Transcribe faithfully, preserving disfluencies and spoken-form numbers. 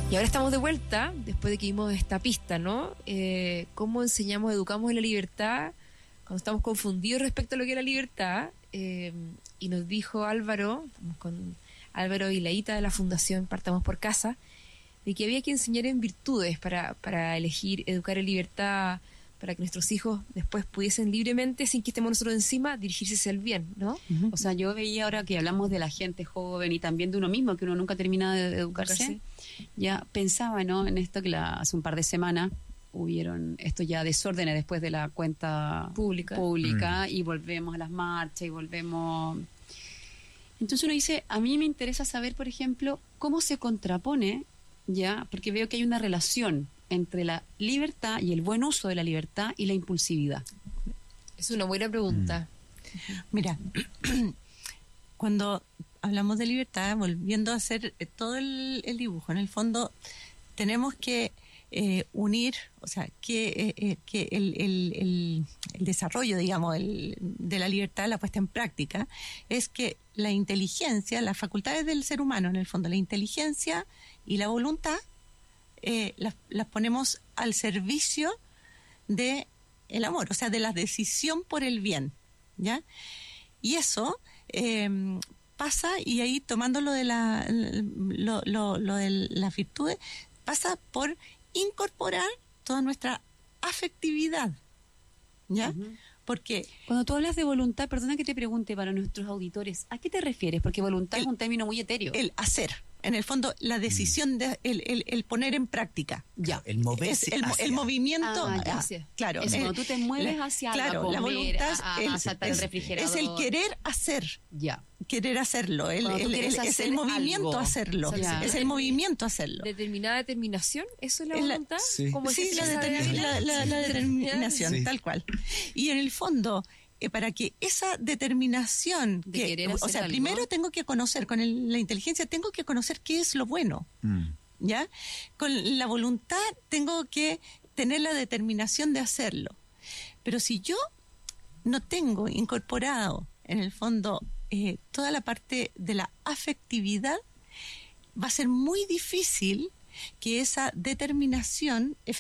Y ahora estamos de vuelta, después de que vimos esta pista, ¿no? Eh, ¿Cómo enseñamos, educamos en la libertad cuando estamos confundidos respecto a lo que es la libertad? Eh, y nos dijo Álvaro, estamos con Álvaro y Laíta de la Fundación Partamos por Casa, de que había que enseñar en virtudes para, para elegir educar en libertad, para que nuestros hijos después pudiesen libremente, sin que estemos nosotros encima, dirigirse hacia el bien, ¿no? Uh-huh. O sea, yo veía ahora que hablamos de la gente joven y también de uno mismo, que uno nunca termina de educarse. educarse. Ya pensaba, ¿no?, en esto que la, hace un par de semanas hubieron estos ya desórdenes después de la cuenta pública, pública mm. y volvemos a las marchas y volvemos... Entonces uno dice, a mí me interesa saber, por ejemplo, cómo se contrapone, ya, porque veo que hay una relación entre la libertad y el buen uso de la libertad y la impulsividad. Es una buena pregunta. Mm. Mira, cuando hablamos de libertad, volviendo a hacer todo el, el dibujo, en el fondo tenemos que eh, unir, o sea, que, eh, que el, el, el, el desarrollo, digamos, el, de la libertad, la puesta en práctica, es que la inteligencia, las facultades del ser humano, en el fondo, la inteligencia y la voluntad, eh, las, las ponemos al servicio de el amor, o sea, de la decisión por el bien, ¿ya? Y eso eh, pasa, y ahí tomando lo de la lo, lo, lo de las virtudes, pasa por incorporar toda nuestra afectividad, ¿ya? Uh-huh. Porque cuando tú hablas de voluntad, perdona que te pregunte para nuestros auditores, ¿a qué te refieres? Porque voluntad el, es un término muy etéreo. El hacer, en el fondo, la decisión, de, el, el, el poner en práctica. Ya, el moverse el, el movimiento. Ah, ya. Hacia, claro. Es cuando tú te mueves la, hacia claro, algo, la voluntad es, a, a, el, a saltar es, el refrigerador. Es el querer hacer. Ya. Querer hacerlo, el, el, el, es el movimiento a hacerlo, ya. Es el movimiento a hacerlo. ¿Determinada determinación? ¿Eso es la voluntad? Sí, ¿Cómo sí es la, determin, la, la, la determinación, sí. Tal cual. Y en el fondo, eh, para que esa determinación, de que, querer hacer o sea, algo. Primero tengo que conocer, con el, la inteligencia tengo que conocer qué es lo bueno, mm. ¿ya? Con la voluntad tengo que tener la determinación de hacerlo. Pero si yo no tengo incorporado, en el fondo, eh, toda la parte de la afectividad, va a ser muy difícil que esa determinación